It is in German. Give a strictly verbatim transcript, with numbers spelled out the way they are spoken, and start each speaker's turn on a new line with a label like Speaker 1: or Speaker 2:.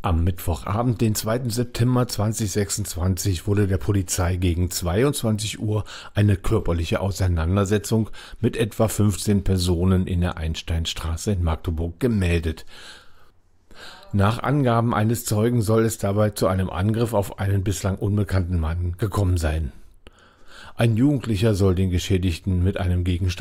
Speaker 1: Am Mittwochabend, den zweiten September zweitausendsechsundzwanzig, wurde der Polizei gegen zweiundzwanzig Uhr eine körperliche Auseinandersetzung mit etwa fünfzehn Personen in der Einsteinstraße in Magdeburg gemeldet. Nach Angaben eines Zeugen soll es dabei zu einem Angriff auf einen bislang unbekannten Mann gekommen sein. Ein Jugendlicher soll den Geschädigten mit einem Gegenstand